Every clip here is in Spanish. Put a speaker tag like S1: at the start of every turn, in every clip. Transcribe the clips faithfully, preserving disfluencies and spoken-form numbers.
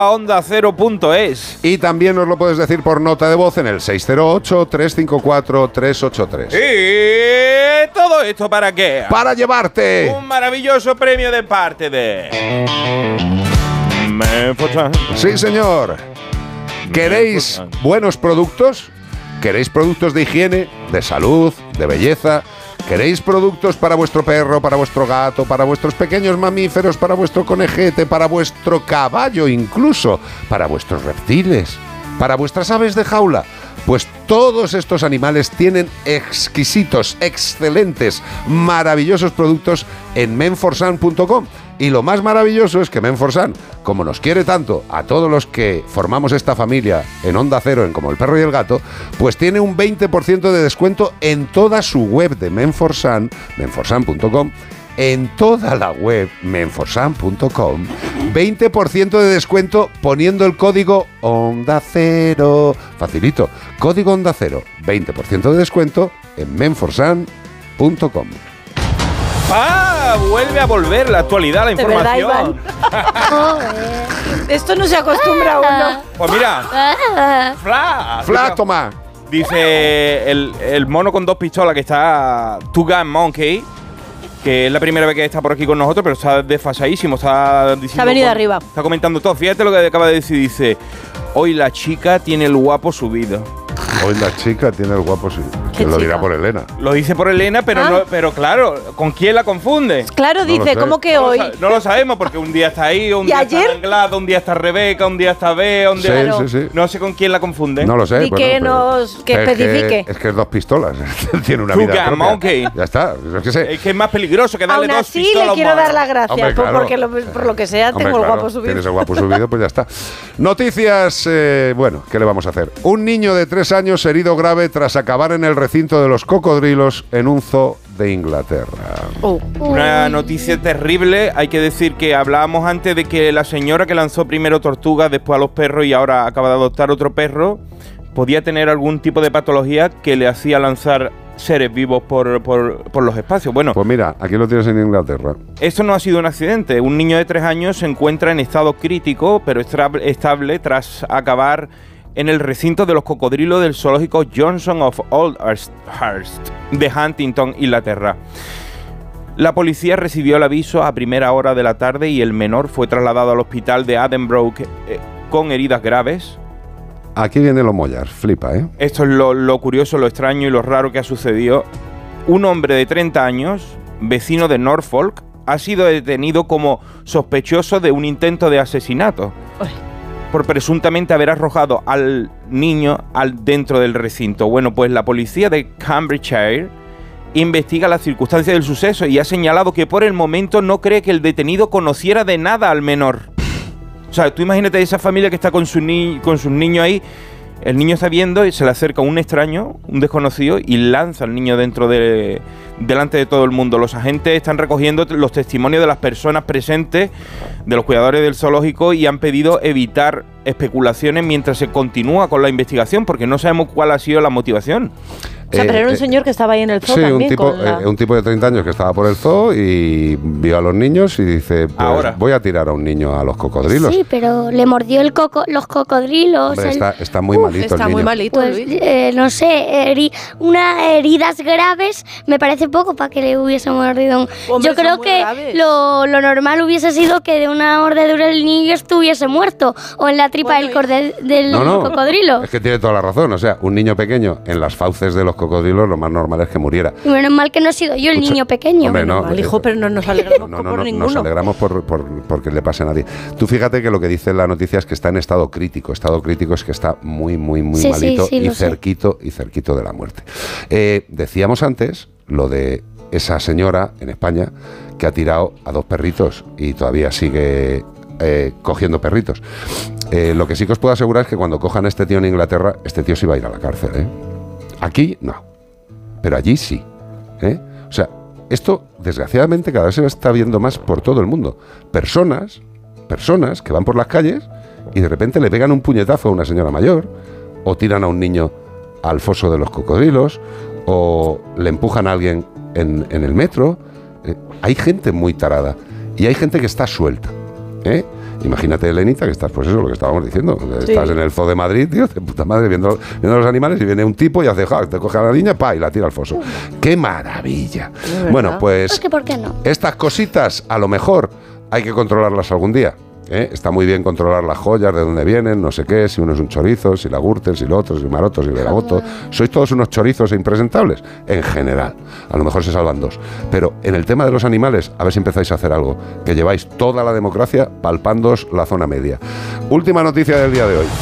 S1: onda cero punto es.
S2: Y también nos lo puedes decir por nota de voz en el seis cero ocho, tres cinco cuatro, tres ocho tres.
S1: ¿Y todo esto para qué?
S2: Para llevarte
S1: un maravilloso premio de parte de Menforsan.
S2: Sí, señor. ¿Queréis
S1: Menforsan.
S2: buenos productos? ¿Queréis productos de higiene, de salud, de belleza? ¿Queréis productos para vuestro perro, para vuestro gato, para vuestros pequeños mamíferos, para vuestro conejete, para vuestro caballo incluso, para vuestros reptiles, para vuestras aves de jaula? Pues todos estos animales tienen exquisitos, excelentes, maravillosos productos en menforsan punto com. Y lo más maravilloso es que Menforsan, como nos quiere tanto a todos los que formamos esta familia en Onda Cero, en Como el Perro y el Gato, pues tiene un veinte por ciento de descuento en toda su web de Menforsan, menforsan punto com, en toda la web menforsan punto com, veinte por ciento de descuento poniendo el código Onda Cero. Facilito, código Onda Cero, veinte por ciento de descuento en menforsan punto com.
S1: ¡Ah! Vuelve a volver la actualidad, la información.
S3: Esto no se acostumbra a uno.
S1: Pues mira, Fla,
S2: Fla, toma.
S1: Dice el, el mono con dos pistolas que está Two Gun Monkey, que es la primera vez que está por aquí con nosotros, pero está desfasadísimo, está diciendo,
S3: Se ha venido arriba.
S1: Está comentando todo. Fíjate lo que acaba de decir, dice: hoy la chica tiene el guapo subido.
S2: Hoy la chica tiene el guapo subido. Que lo dirá por Elena.
S1: Lo dice por Elena, pero,
S3: ¿Ah?
S1: no, pero claro, ¿con quién la confunde?
S3: Claro, dice,
S2: No
S3: ¿cómo que
S1: No
S3: hoy?
S1: lo, sa- no lo sabemos porque un día está ahí, un
S3: ¿Y
S1: día
S3: ayer?
S1: está Anglada, un día está Rebeca, un día está Bea, un día…
S2: Sí, sí, sí.
S1: No sé con quién la confunde.
S2: No lo sé.
S3: Di que nos- que
S2: es
S3: especifique.
S2: Que, es que es dos pistolas. Tiene una
S1: Two
S2: vida
S1: Gun
S2: propia.
S1: Monkey.
S2: Ya está. Es que sé.
S1: Es que es más peligroso que darle
S3: Aún
S1: dos
S3: así
S1: pistolas a
S3: le
S1: un
S3: quiero
S1: mono.
S3: dar las gracias,
S2: Hombre,
S3: por-
S2: claro.
S3: porque lo- por lo que sea
S2: Hombre,
S3: tengo el
S2: claro,
S3: guapo subido.
S2: Tienes el guapo subido, pues ya está. Noticias, eh, bueno, ¿qué le vamos a hacer? Un niño de tres años herido grave tras acabar en el recinto de los cocodrilos en un zoo de Inglaterra.
S3: Oh.
S1: Una noticia terrible. Hay que decir que hablábamos antes de que la señora que lanzó primero tortugas, después a los perros y ahora acaba de adoptar otro perro, podía tener algún tipo de patología que le hacía lanzar seres vivos por, por, por los espacios. Bueno,
S2: Pues mira, aquí lo tienes en Inglaterra.
S1: esto no ha sido un accidente. Un niño de tres años se encuentra en estado crítico, pero estra- estable tras acabar en el recinto de los cocodrilos del zoológico Johnson of Oldhurst de Huntington, Inglaterra. La policía recibió el aviso a primera hora de la tarde y el menor fue trasladado al hospital de Addenbrooke eh, con heridas graves.
S2: Aquí vienen los mollas, flipa, ¿eh?
S1: Esto es lo, lo curioso, lo extraño y lo raro que ha sucedido. Un hombre de treinta años, vecino de Norfolk, ha sido detenido como sospechoso de un intento de asesinato por presuntamente haber arrojado al niño al dentro del recinto. Bueno, pues la policía de Cambridgeshire investiga las circunstancias del suceso y ha señalado que por el momento no cree que el detenido conociera de nada al menor. O sea, tú imagínate esa familia que está con, su ni con sus niños ahí, el niño está viendo y se le acerca un extraño, un desconocido, y lanza al niño dentro de delante de todo el mundo. Los agentes están recogiendo los testimonios de las personas presentes, de los cuidadores del zoológico, y han pedido evitar especulaciones mientras se continúa con la investigación, porque no sabemos cuál ha sido la motivación.
S3: O sea, pero era un
S2: Eh,
S3: señor que estaba ahí en el zoo
S2: Sí,
S3: también.
S2: un tipo,
S3: con la-
S2: eh, un tipo de treinta años que estaba por el zoo y vio a los niños y dice, pues
S1: Ahora.
S2: voy a tirar a un niño a los cocodrilos.
S4: Sí, pero le mordió el coco, los cocodrilos.
S2: Hombre,
S4: el-
S2: está, está muy
S3: Uf,
S2: malito
S3: está
S2: el niño.
S3: muy malito,
S4: Pues
S3: Luis.
S4: eh, no sé, heri- unas heridas graves me parece poco para que le hubiese mordido. un-
S3: Hombre,
S4: Yo creo
S3: son muy
S4: que
S3: graves.
S4: lo, lo normal hubiese sido que de una mordedura el niño estuviese muerto o en la tripa
S3: Bueno,
S4: del, corde- del
S2: No, no,
S4: cocodrilo.
S2: es que tiene toda la razón. O sea, un niño pequeño en las fauces de los cocodrilos, lo más normal es que muriera.
S4: Y menos mal que no he sido yo el
S2: Escucha,
S4: niño pequeño.
S2: hombre, no,
S3: Mal,
S2: eh,
S3: hijo, pero no nos alegramos
S2: No, no,
S3: por
S2: no, nos
S3: ninguno.
S2: alegramos por, por, porque le pase a nadie. Tú fíjate que lo que dice la noticia es que está en estado crítico. Estado crítico es que está muy, muy, muy
S4: Sí, sí,
S2: malito
S4: sí,
S2: y
S4: lo sé.
S2: cerquito y cerquito de la muerte. Eh, decíamos antes lo de esa señora en España que ha tirado a dos perritos y todavía sigue eh, cogiendo perritos. Eh, lo que sí que os puedo asegurar es que cuando cojan a este tío en Inglaterra, este tío sí va a ir a la cárcel, ¿eh? Aquí no, pero allí sí, ¿eh? O sea, esto desgraciadamente cada vez se está viendo más por todo el mundo. Personas, personas que van por las calles y de repente le pegan un puñetazo a una señora mayor, o tiran a un niño al foso de los cocodrilos, o le empujan a alguien en, en el metro. Eh, hay gente muy tarada y hay gente que está suelta, ¿eh? Imagínate, Elenita, que estás, pues eso, lo que estábamos diciendo.
S3: Sí.
S2: Estás en el zoo de Madrid, tío, de puta madre, viendo, viendo los animales y viene un tipo y hace, ja, te coge a la niña, pa, y la tira al foso. ¡Qué maravilla! Bueno, pues
S4: Pues que ¿por qué no?
S2: estas cositas, a lo mejor, hay que controlarlas algún día. ¿eh? Está muy bien controlar las joyas, de dónde vienen, no sé qué, si uno es un chorizo, si la Gürtel, si lo otro, si Maroto, si Veragoto. Sois todos unos chorizos e impresentables, en general. A lo mejor se salvan dos. Pero en el tema de los animales, a ver si empezáis a hacer algo, que lleváis toda la democracia palpándoos la zona media. Última noticia del día de hoy.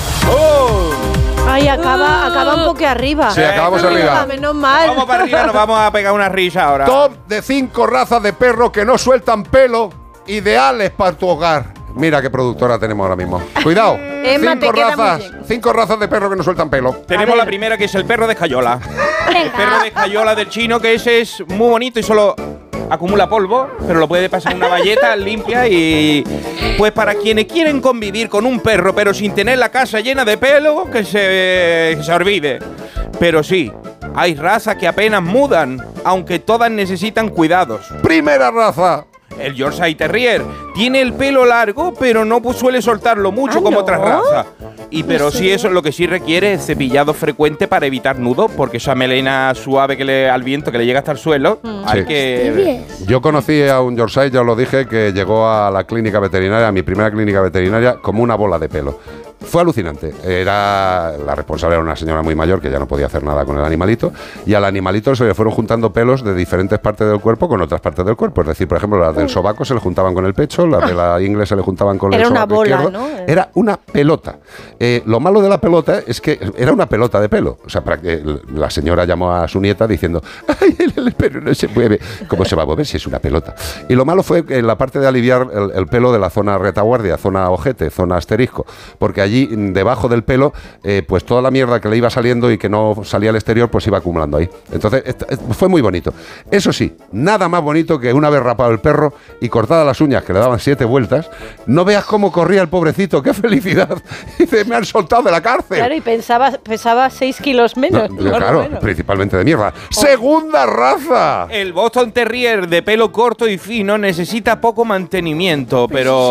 S3: Ay, acaba, acaba un poco arriba.
S2: Sí, acabamos arriba.
S3: Menos mal.
S1: Vamos para arriba, nos vamos a pegar una risa ahora.
S2: Top de cinco razas de perros que no sueltan pelo, ideales para tu hogar. Mira qué productora tenemos ahora mismo. Cuidado.
S3: Emma,
S2: cinco
S3: te queda muy
S2: razas,
S3: bien.
S2: cinco razas de perros que no sueltan pelo.
S1: Tenemos la primera, que es el perro de escayola. El perro de escayola del chino, que ese es muy bonito y solo acumula polvo, pero lo puede pasar en una bayeta limpia y... Pues para quienes quieren convivir con un perro, pero sin tener la casa llena de pelo, que se, que se olvide. Pero sí, hay razas que apenas mudan, aunque todas necesitan cuidados.
S2: Primera raza.
S1: El Yorkshire Terrier tiene el pelo largo, pero no pues, suele soltarlo mucho
S3: Ah,
S1: como
S3: ¿no?
S1: otras razas. Y pero
S3: ¿En
S1: sí,
S3: serio?
S1: eso es lo que sí requiere es cepillado frecuente para evitar nudos, porque esa melena suave que le, al viento que le llega hasta el suelo, hay
S2: Sí.
S1: que...
S4: Tibies.
S2: Yo conocí a un Yorkshire, ya os lo dije, que llegó a la clínica veterinaria, a mi primera clínica veterinaria, como una bola de pelo. Fue alucinante. Era la responsable era una señora muy mayor que ya no podía hacer nada con el animalito, y al animalito se le fueron juntando pelos de diferentes partes del cuerpo con otras partes del cuerpo. Es decir, por ejemplo, las del sobaco se le juntaban con el pecho, las de la ingle se le juntaban con
S3: Era
S2: el
S3: una
S2: sobaco
S3: bola,
S2: izquierdo.
S3: ¿no?
S2: Era una pelota. Eh, lo malo de la pelota es que era una pelota de pelo. O sea, para que la señora llamó a su nieta diciendo, ¡ay, el, el pelo no se mueve! ¿Cómo se va a mover si es una pelota? Y lo malo fue en la parte de aliviar el, el pelo de la zona retaguardia, zona ojete, zona asterisco, porque allí debajo del pelo, eh, pues toda la mierda que le iba saliendo y que no salía al exterior, pues iba acumulando ahí. Entonces, est- fue muy bonito. Eso sí, nada más bonito que una vez rapado el perro y cortadas las uñas, que le daban siete vueltas, no veas cómo corría el pobrecito, qué felicidad. Dice, me han soltado de la cárcel.
S3: Claro, y pensaba, pesaba seis kilos menos.
S2: No,
S3: por lo
S2: claro,
S3: menos.
S2: principalmente de mierda. ¡Segunda raza!
S1: El Boston Terrier de pelo corto y fino necesita poco mantenimiento,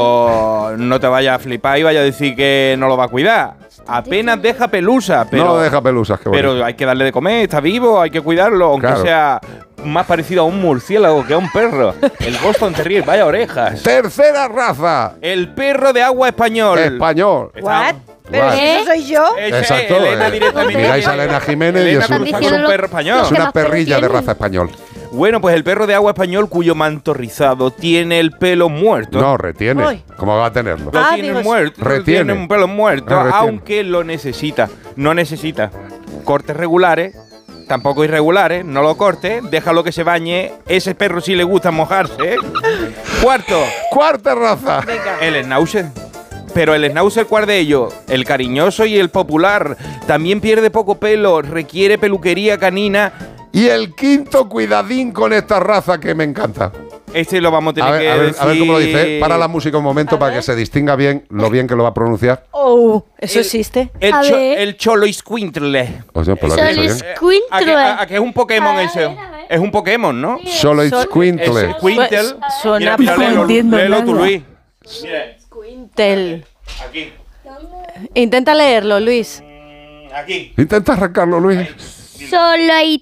S1: pero no te vayas a flipar y vaya a decir que no lo va a cuidar. Apenas deja pelusa, pero...
S2: no deja pelusas, qué bonito.
S1: Pero hay que darle de comer, está vivo, hay que cuidarlo, aunque
S2: Claro.
S1: sea más parecido a un murciélago que a un perro. El Boston Terrier, vaya orejas.
S2: Tercera raza.
S1: El perro de agua español.
S2: Español.
S3: ¿What? ¿Pero
S2: What?
S3: si eso soy yo?
S1: Ese,
S2: Exacto.
S1: Elena
S2: eh,
S1: directamente.
S2: miráis a Elena Jiménez y
S1: Elena
S2: es, un-
S1: Cruz
S4: Están
S1: es un
S4: diciendo
S1: perro
S4: lo-
S1: español.
S2: es
S4: ¿Qué
S2: una
S4: más pelo
S2: perrilla de
S4: tiene?
S2: raza español.
S1: Bueno, pues el perro de agua español cuyo manto rizado tiene el pelo muerto.
S2: No, retiene.
S3: Ay.
S2: ¿Cómo va a tenerlo?
S1: Lo
S3: Ah,
S1: tiene
S3: digo,
S1: muerto.
S2: retiene.
S1: Tiene un pelo muerto,
S2: Ah, retiene.
S1: aunque lo necesita. No necesita cortes regulares, tampoco irregulares, no lo corte, déjalo que se bañe. Ese perro sí le gusta mojarse. Cuarto,
S2: Cuarta raza.
S1: el Schnauzer. Pero el Schnauzer, ¿cuál de ellos? El cariñoso y el popular. También pierde poco pelo, requiere peluquería canina.
S2: Y el quinto cuidadín con esta raza que me encanta.
S1: Este lo vamos a tener
S2: A ver,
S1: que
S2: a ver,
S1: decir.
S2: a ver cómo lo dice. Para la música un momento
S3: A
S2: para
S3: ver.
S2: que se distinga bien lo bien que lo va a pronunciar.
S3: Oh, ¿eso
S1: El-
S3: existe?
S1: El,
S4: A
S1: cho-
S4: ver.
S1: el cholo iscuintle.
S2: O sea, pues lo has dicho bien.
S4: Solis- Squintle.
S1: A, que, a que es un Pokémon
S4: A ver,
S1: ese.
S4: a ver.
S1: Es un Pokémon, ¿no?
S2: Solo it's
S3: Sol-
S2: Quintle.
S1: Ese Squintle.
S3: Pues, suena
S1: Mira, mira,
S3: poco.
S1: léelo,
S3: No entiendo
S1: léelo tú,
S3: nada.
S1: Luis. Mira,
S3: Tel.
S1: aquí.
S3: Intenta leerlo, Luis.
S1: Mm, Aquí.
S2: Intenta arrancarlo, Luis.
S4: Soloit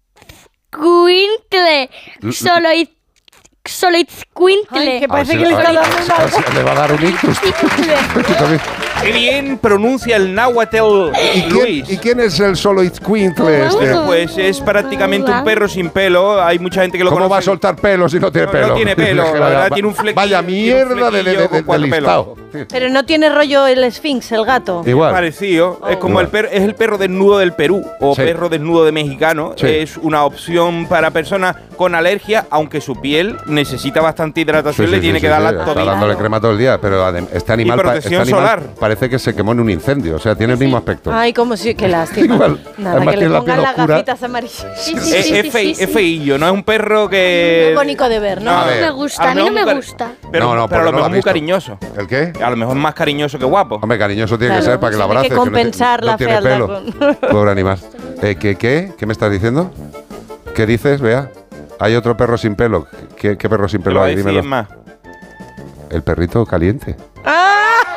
S4: Squintle. Soloit Soloit
S3: Ay,
S4: Squintle.
S3: que parece
S2: A
S3: que
S2: ver
S3: le
S2: si-
S3: está
S2: a-
S3: dando
S2: a-
S3: una...
S2: a- a- le va a dar un ictus. Tú también.
S1: Qué bien pronuncia el náhuatl
S2: ¿Y quién,
S1: Luis.
S2: ¿Y quién es el solo it's Quintle este?
S1: Bueno, pues es prácticamente un perro sin pelo. Hay mucha gente que lo
S2: ¿Cómo
S1: conoce.
S2: va a soltar pelo si no tiene
S1: No,
S2: pelo?
S1: no tiene pelo,
S2: Que
S1: la verdad,
S2: va-
S1: tiene un flequillo,
S2: Vaya
S1: tiene un
S2: mierda de, de,
S1: flequillo
S2: de,
S1: con
S2: de
S1: cuatro
S2: listado.
S3: Pero no tiene rollo el Sphinx, el gato.
S2: Igual.
S1: Parecido. Es como
S2: Igual.
S1: el perro, es el perro desnudo del Perú o
S2: Sí.
S1: perro desnudo de mexicano.
S2: Sí.
S1: Es una opción para personas con alergia, aunque su piel necesita bastante hidratación,
S2: Sí,
S1: le
S2: sí,
S1: tiene
S2: sí,
S1: que
S2: sí,
S1: dar
S2: sí,
S1: la
S2: está
S1: todita.
S2: dándole crema todo el día, pero adem- este animal, pa- este
S1: protección
S2: animal
S1: solar.
S2: parece que se quemó en un incendio, o sea, tiene el mismo aspecto.
S3: Ay, como si... Qué lástima.
S2: Igual.
S3: Nada,
S2: Además
S3: que le
S2: tiene la
S3: pongan
S2: piel
S3: las
S2: oscura.
S3: gafitas amarillas.
S4: Sí, sí,
S1: Es,
S4: sí,
S1: es
S4: sí,
S1: fei-
S4: sí, sí.
S1: es feillo, no es un perro que...
S3: Muy bonito de ver, ¿no?
S2: A
S4: No
S2: ver.
S4: me gusta,
S1: A
S4: a
S1: lo
S4: mí no
S1: mejor
S4: me
S1: un
S4: gusta.
S1: Pero,
S2: No, no,
S1: pero
S2: porque
S1: a lo
S2: no lo
S1: mejor
S2: has
S1: muy
S2: visto.
S1: cariñoso.
S2: ¿El qué?
S1: A lo mejor es más cariñoso que guapo.
S2: Hombre, cariñoso tiene que
S3: Claro,
S2: ser para que la
S3: tiene
S2: abrace.
S3: que
S2: no tiene-
S3: compensar
S2: no
S3: la
S2: tiene
S3: fealdad
S2: pelo.
S3: con-
S2: Pobre animal. Eh, ¿qué, qué? ¿Qué me estás diciendo? ¿Qué dices, Bea? Hay otro perro sin pelo. ¿Qué, qué perro sin
S1: Te
S2: pelo
S1: lo voy a
S2: hay?
S1: decir
S2: Dímelo.
S1: es más.
S2: El perrito caliente.
S3: ¡Ah!